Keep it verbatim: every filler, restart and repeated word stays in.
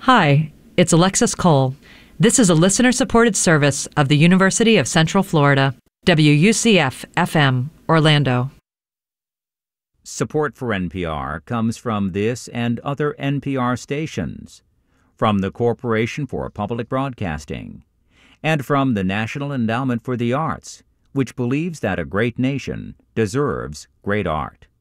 Hi, it's Alexis Cole. This is a listener-supported service of the University of Central Florida, W U C F F M, Orlando. Support for N P R comes from this and other N P R stations, from the Corporation for Public Broadcasting, and from the National Endowment for the Arts, which believes that a great nation deserves great art.